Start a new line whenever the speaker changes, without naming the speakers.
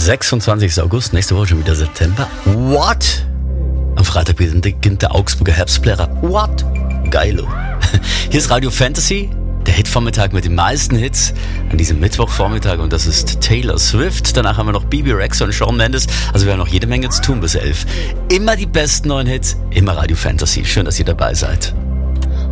26. August, nächste Woche schon wieder September. What? Am Freitag beginnt der Augsburger Herbstplärrer. What? Geilo. Hier ist Radio Fantasy, der Hitvormittag mit den meisten Hits an diesem Mittwochvormittag, und das ist Taylor Swift. Danach haben wir noch Bibi Rexa und Shawn Mendes. Also wir haben noch jede Menge zu tun bis 11. Immer die besten neuen Hits, immer Radio Fantasy. Schön, dass ihr dabei seid.